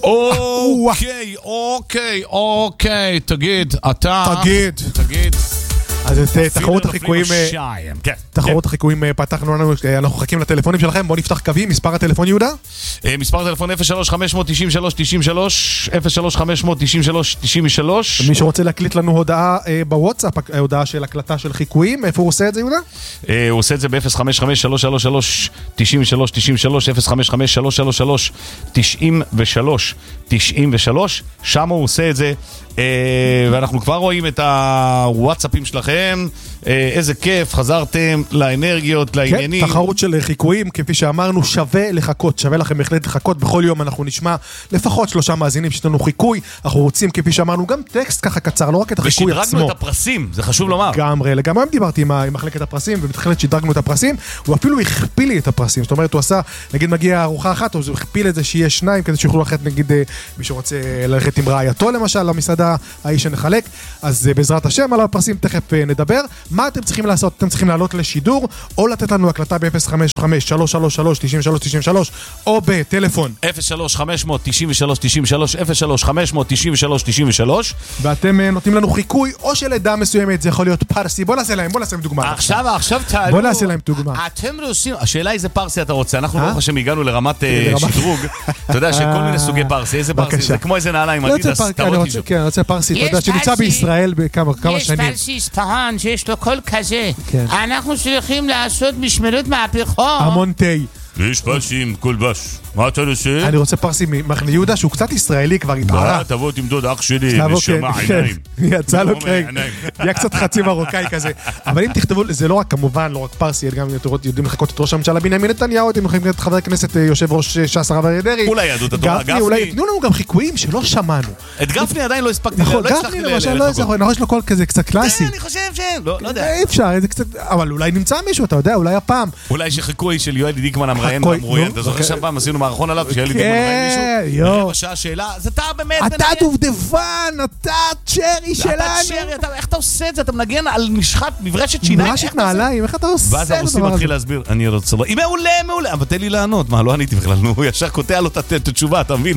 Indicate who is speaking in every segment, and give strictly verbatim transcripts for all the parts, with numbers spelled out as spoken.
Speaker 1: אוקיי, אוקיי, אוקיי, תגיד, אתה...
Speaker 2: תגיד.
Speaker 1: תגיד.
Speaker 2: אז את תחרות החיקויים, תחרות החיקויים פתחנו לנו, אנחנו חכים לטלפונים שלכם, בואו נפתח קווים, מספר הטלפון יהודה?
Speaker 1: מספר הטלפון אפס שלוש חמש תשע שלוש תשע שלוש, אפס שלוש חמש תשע שלוש תשע שלוש.
Speaker 2: מי שרוצה להקליט לנו הודעה בוואטסאפ, הודעה של הקלטה של חיקויים, איפה הוא עושה את זה יהודה?
Speaker 1: הוא עושה את זה ב-אפס חמש חמש שלוש שלוש שלוש תשע שלוש תשע שלוש, אפס חמש חמש שלוש שלוש שלוש תשע שלוש תשע שלוש, שם הוא עושה את זה. ואנחנו כבר רואים את הוואטסאפים שלכם, איזה כיף, חזרתם לאנרגיות, לעניינים.
Speaker 2: כן, תחרות של חיקויים, כפי שאמרנו, שווה לחכות, שווה לכם בהחלט לחכות. בכל יום אנחנו נשמע לפחות שלושה מאזינים שיש לנו חיקוי, אנחנו רוצים, כפי שאמרנו, גם טקסט ככה קצר, לא רק את החיקוי עצמו.
Speaker 1: ושדרגנו את הפרסים, זה חשוב לומר.
Speaker 2: לגמרי, לגמרי דיברתי עם מחלקת הפרסים, ובתחילת שדרגנו את הפרסים, הוא אפילו הכפיל לי את הפרסים, זאת אומרת, הוא עשה, נגיד מגיע ארוחה אחת, אז הוא הכפיל את זה שיהיה שניים, כדי שיוכלו ללכת, נגיד, מי שרוצה ללכת עם רעייתו, למשל, למסעדה האיש שנחלק. אז בעזרת השם על הפרסים תכף נדבר. מה אתם צריכים לעשות? אתם צריכים לעלות לשידור, או לתת לנו הקלטה ב-אפס חמש חמש שלוש שלוש שלוש תשע שלוש תשע שלוש, או בטלפון
Speaker 1: אפס שלוש חמש תשע שלוש תשע שלוש, אפס שלוש חמש תשע שלוש תשע שלוש,
Speaker 2: ואתם נותנים לנו חיקוי, או של עדה מסוימת, זה יכול להיות פרסי. בוא נעשה להם, בוא נעשה להם דוגמה.
Speaker 1: עכשיו, עכשיו תעלו.
Speaker 2: בוא נעשה להם דוגמה.
Speaker 1: אתם רוצים, השאלה איזה פרסי אתה רוצה. אנחנו ברוך השם הגענו לרמת שדרוג. אתה יודע שכל מיני סוגי פרסי, איזה פרסי, זה כמו איזה נעליים, אדידס,
Speaker 2: כן, אני רוצה פרסי, אתה יודע שנמצא בישראל בכמה שנים.
Speaker 3: יש פרסי ספרן שיש לו קול כזה. אנחנו צריכים לעשות משמרות מהפכה.
Speaker 2: המון תה.
Speaker 1: יש פרסים, קולבש. מה אתה רוצה?
Speaker 2: אני רוצה פרסי מחנה יהודה שהוא קצת ישראלי כבר התערה.
Speaker 1: תבוא תמדוד אח שלי, נשמה עיניים.
Speaker 2: יצא לו קרק. יהיה קצת חצי מרוקאי כזה. אבל אם תכתבו, זה לא רק כמובן, לא רק פרסי, גם יודעים לחכות את ראש הממשלה בנימין נתניהו, אתם יכולים את חבר הכנסת יושב ראש ש"ס הרב אריה דרעי.
Speaker 1: אולי יהדות התורה, גפני.
Speaker 2: אולי תנו לנו גם חיקויים שלא שמענו.
Speaker 1: את גפני עדיין לא הספקתי.
Speaker 2: נכון, גפני למשל לא יזכור, יש לו קול כזה קצת קלאסי.
Speaker 1: אני חושב ש... לא יודע.
Speaker 2: אי אפשר, זה קצת... אבל אולי נמצא מישהו, אתה יודע, אולי הפעם.
Speaker 1: אולי שחיקוי של יואל דיקמן המראיין והמרואיין. אתה זוכר שפעם עשינו מערכון עליו שיואל דיקמן המראיין מישהו? בשעה שאלה, אז אתה באמת...
Speaker 2: אתה דובדבן, אתה צ'רי שלנו.
Speaker 1: אתה צ'רי, איך אתה עושה את זה? אתה מנגן על משחת מברשת שיניים.
Speaker 2: מברשת נעליים, איך אתה עושה את זה?
Speaker 1: ואז הרוסים מתחיל להסביר, אני רוצה... מעולה, מעולה, אבל תן לי לענות. מה, לא עניתי בכלל, נו, ישר קוטע לו את התשובה, אתה מבין?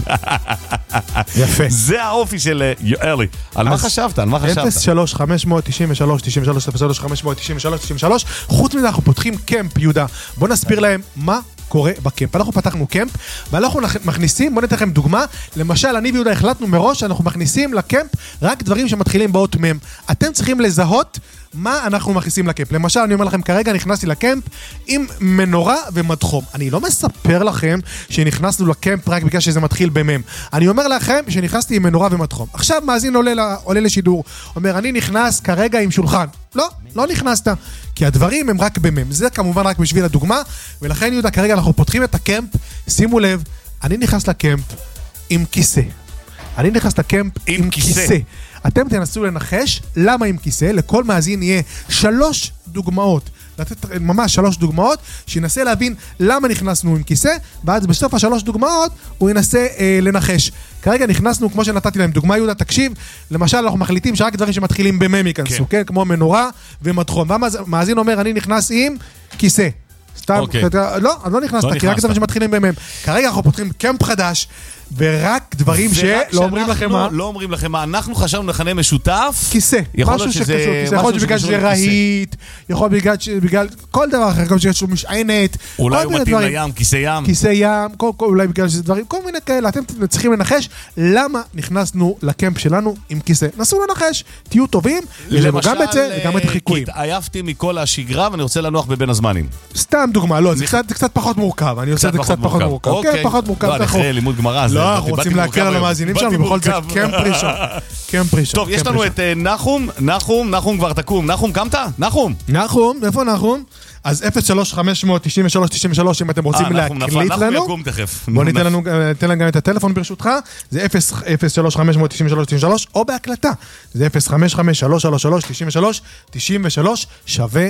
Speaker 2: יפה.
Speaker 1: זה האופי של יואלי. על מה חשבת? על מה חשבת?
Speaker 2: אפס שלוש חמש תשע שלוש תשע שלוש, אפס שלוש חמש תשע שלוש תשע שלוש. חוץ מזה אנחנו פותחים קמפ, יהודה. בוא נסביר להם מה קורה בקמפ. אנחנו פתחנו קמפ, ואנחנו מכניסים, בוא ניתן לכם דוגמה, למשל, אני ויהודה החלטנו מראש שאנחנו מכניסים לקמפ רק דברים שמתחילים באות מם. אתם צריכים לזהות מה אנחנו מכניסים לקמפ. למשל, אני אומר לכם, כרגע נכנסתי לקמפ עם מנורה ומדחום. אני לא מספר לכם שנכנסנו לקמפ רק בגלל שזה מתחיל במם. אני אומר לכם שנכנסתי עם מנורה ומדחום. עכשיו מאזין עולה, עולה לשידור, אומר, אני נכנס כרגע עם שולחן. לא, לא נכנסת, כי הדברים הם רק במם. זה כמובן רק בשביל הדוגמה, ולכן יהודה, כרגע אנחנו פותחים את הקמפ. שימו לב, אני נכנס לקמפ עם כיסא. אני נכנס לקמפ עם, עם כיסא. כיסא. אתם תנסו לנחש למה עם כיסא. לכל מאזין יהיה שלוש דוגמאות, לתת ממש שלוש דוגמאות, שינסה להבין למה נכנסנו עם כיסא, ואז בסוף השלוש דוגמאות הוא ינסה אה, לנחש. כרגע נכנסנו, כמו שנתתי להם דוגמה, יהודה, תקשיב, למשל אנחנו מחליטים שרק דברים שמתחילים במם ייכנסו, כן. כן? כמו מנורה ומדחום. והמאזין אומר, אני נכנס עם כיסא. סתם, okay. לא, אני לא נכנסת, לא כי רק דברים שמתחילים במם. כרגע אנחנו פותחים קמפ חדש, ורק דברים שלא אומרים לכם מה.
Speaker 1: לא אומרים לכם מה, אנחנו חשבנו לכנה משותף.
Speaker 2: כיסא, משהו שקשור, יכול להיות שבגלל שזה רהיט, יכול להיות בגלל כל דבר אחר, כמו שיש לו משענת.
Speaker 1: אולי הוא מתאים לים, כיסא ים.
Speaker 2: כיסא ים, אולי בגלל שזה דברים, כל מיני כאלה. אתם צריכים לנחש למה נכנסנו לקמפ שלנו עם כיסא. נסו לנחש, תהיו טובים, יש לנו גם את זה וגם את החיקויים.
Speaker 1: עייפתי מכל השגרה ואני רוצה לנוח בבין הזמנים.
Speaker 2: סתם דוגמה, לא, זה קצת פחות מורכב. אני עושה את זה קצת פחות מורכב. כן, פחות מורכב.
Speaker 1: לא, אחרי לימוד גמרא.
Speaker 2: לא, אנחנו רוצים להקל על המאזינים שלנו, בכל זה קמפ ראשון. קמפ ראשון.
Speaker 1: טוב, יש לנו את נחום, נחום, נחום כבר תקום. נחום, קמת? נחום.
Speaker 2: נחום, איפה נחום? אז אפס שלוש חמש תשע שלוש תשע שלוש אם אתם רוצים להקליט לנו. בוא ניתן לנו, ניתן לנו גם את הטלפון ברשותך. זה אפס שלוש חמש תשע שלוש תשע שלוש או בהקלטה. זה אפס חמש חמש שלוש שלוש שלוש תשע שלוש תשע שלוש. שווה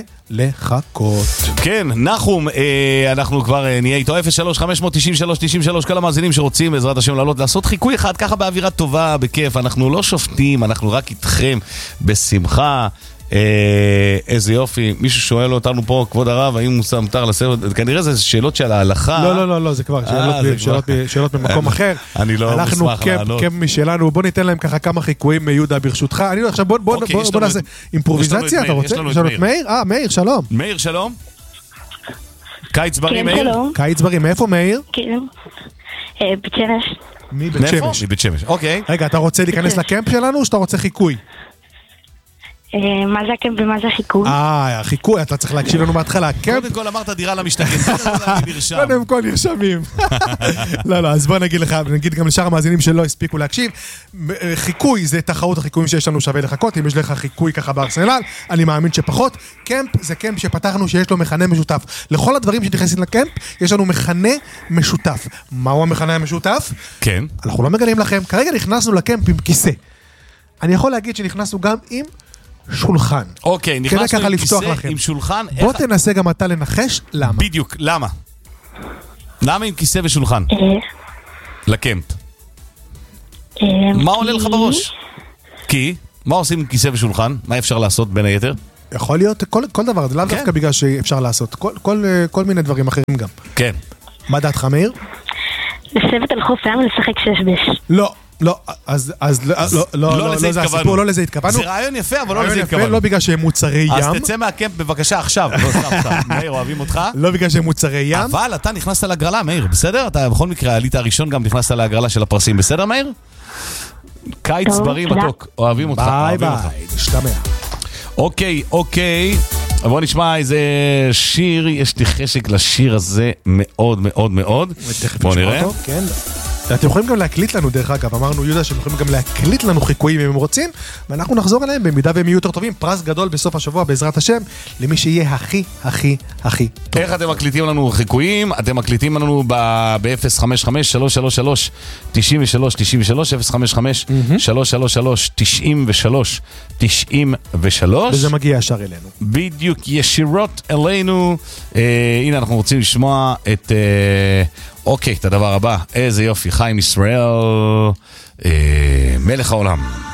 Speaker 2: לחכות.
Speaker 1: כן, נחום, אנחנו כבר נהיה איתו. אפס שלוש חמש תשע שלוש תשע שלוש. כל המאזינים שרוצים בעזרת השם לעלות, לעשות חיקוי אחד ככה באווירה טובה, בכיף. אנחנו לא שופטים, אנחנו רק איתכם בשמחה. אה, איזה יופי, מישהו שואל אותנו פה, כבוד הרב, האם מותר לסרט, כנראה זה שאלות של ההלכה.
Speaker 2: לא, לא, לא, לא, זה כבר שאלות במקום אחר.
Speaker 1: אני לא מוסמך לענות.
Speaker 2: אנחנו משלנו, בוא ניתן להם ככה כמה חיקויים מיהודה ברשותך. אני לא, עכשיו בוא נעשה אימפרוביזציה, אתה רוצה? יש לנו את מאיר? אה, מאיר, שלום.
Speaker 1: מאיר, שלום. קיץ בריא,
Speaker 4: כן,
Speaker 1: מאיר?
Speaker 4: שלום.
Speaker 2: קיץ בריא, מאיפה מאיר?
Speaker 4: כן. אה, בית שמש.
Speaker 2: מבית שמש.
Speaker 1: מבית שמש, אוקיי.
Speaker 2: רגע, אתה רוצה להיכנס לקמפ שלנו או שאתה רוצה חיקוי?
Speaker 4: אה, מה זה הקמפ ומה זה החיקוי?
Speaker 2: אה, חיקוי, אתה צריך להקשיב לנו מההתחלה.
Speaker 1: קודם כל אמרת דירה למשתכן, נרשם.
Speaker 2: קודם כל נרשמים. לא, לא, אז בוא נגיד לך, נגיד גם לשאר המאזינים שלא הספיקו להקשיב. חיקוי זה תחרות החיקויים שיש לנו שווה לחכות, אם יש לך חיקוי ככה בארסנל, אני מאמין שפחות. קמפ זה קמפ שפתחנו שיש לו מכנה משותף. לכל הדברים שנכנסים לקמפ, יש לנו מכנה משותף. מהו המכנה המשותף?
Speaker 1: כן.
Speaker 2: אנחנו לא מגלים לכם, כרגע נכנסנו לקמפ עם כיסא. אני יכול להגיד שנכנסנו גם עם שולחן.
Speaker 1: אוקיי, נכנסנו עם כיסא, עם שולחן.
Speaker 2: בוא תנסה גם אתה לנחש למה.
Speaker 1: בדיוק, למה? למה עם כיסא ושולחן? לקמפ. מה עולה לך בראש? כי? מה עושים עם כיסא ושולחן? מה אפשר לעשות בין היתר?
Speaker 2: יכול להיות כל דבר, זה לאו דווקא בגלל שאפשר לעשות. כל מיני דברים אחרים גם.
Speaker 1: כן.
Speaker 2: מה דעתך, מאיר?
Speaker 4: לשבת על חוף הים ולשחק שש-בש.
Speaker 2: לא. לא, אז, אז, לא, לא, לא, לא, זה הסיפור, לא לזה התכוונו.
Speaker 1: זה רעיון יפה, אבל לא לזה התכוונו.
Speaker 2: לא בגלל שהם מוצרי ים.
Speaker 1: אז תצא מהקמפ בבקשה עכשיו. לא, סתם, סתם. מאיר, אוהבים אותך.
Speaker 2: לא בגלל שהם מוצרי ים.
Speaker 1: אבל אתה נכנסת להגרלה, מאיר, בסדר? אתה בכל מקרה, עלית הראשון, גם נכנסת להגרלה של הפרסים, בסדר, מאיר? קיץ בריא מתוק, אוהבים אותך.
Speaker 2: ביי ביי, תשתמע.
Speaker 1: אוקיי, אוקיי. בוא נשמע איזה שיר, יש לי חשק לשיר הזה מאוד מאוד מאוד. בוא נראה.
Speaker 2: כן. אתם יכולים גם להקליט לנו, דרך אגב, אמרנו יהודה שהם יכולים גם להקליט לנו חיקויים אם הם רוצים, ואנחנו נחזור אליהם במידה והם יהיו יותר טובים, פרס גדול בסוף השבוע בעזרת השם, למי שיהיה הכי הכי הכי טוב.
Speaker 1: איך אתם מקליטים לנו חיקויים? אתם מקליטים לנו ב-אפס חמש חמש שלוש שלוש שלוש תשעים ושלוש תשעים ושלוש, אפס חמש חמש שלוש שלוש שלוש תשעים ושלוש תשעים ושלוש,
Speaker 2: וזה מגיע ישר אלינו.
Speaker 1: בדיוק ישירות אלינו. הנה אנחנו רוצים לשמוע את... אוקיי, את הדבר הבא, איזה יופי, חיים ישראל, אה, מלך העולם.